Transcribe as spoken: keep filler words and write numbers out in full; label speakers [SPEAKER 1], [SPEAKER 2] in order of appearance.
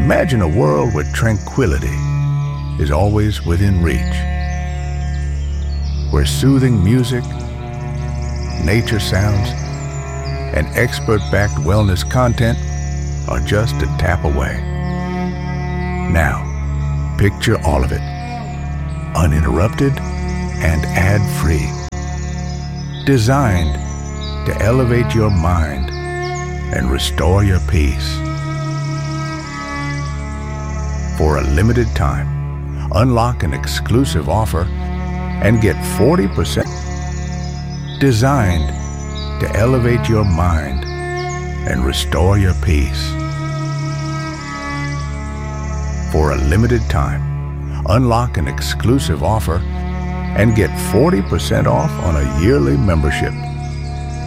[SPEAKER 1] Imagine a world where tranquility is always within reach, where soothing music, nature sounds, and expert-backed wellness content are just a tap away. Now, picture all of it, uninterrupted and ad-free. Designed to elevate your mind and restore your peace. For a limited time, unlock an exclusive offer and get forty percent. Designed to elevate your mind and restore your peace. For a limited time, unlock an exclusive offer and get forty percent off on a yearly membership.